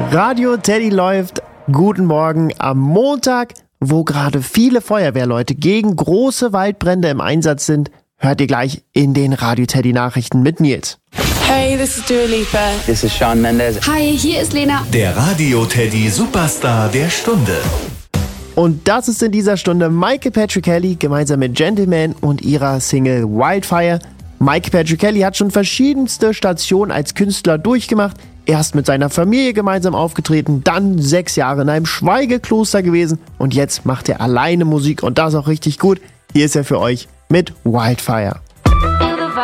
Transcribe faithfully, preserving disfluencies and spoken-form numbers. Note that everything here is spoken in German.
Radio Teddy läuft. Guten Morgen am Montag, wo gerade viele Feuerwehrleute gegen große Waldbrände im Einsatz sind, hört ihr gleich in den Radio Teddy Nachrichten mit Nils. Hey, this is Dua Lipa. This is Shawn Mendes. Hi, hier ist Lena. Der Radio Teddy Superstar der Stunde. Und das ist in dieser Stunde Michael Petrichelli gemeinsam mit Gentleman und ihrer Single Wildfire. Michael Petrichelli hat schon verschiedenste Stationen als Künstler durchgemacht. Erst mit seiner Familie gemeinsam aufgetreten, dann sechs Jahre in einem Schweigekloster gewesen und jetzt macht er alleine Musik und das auch richtig gut. Hier ist er für euch mit Wildfire.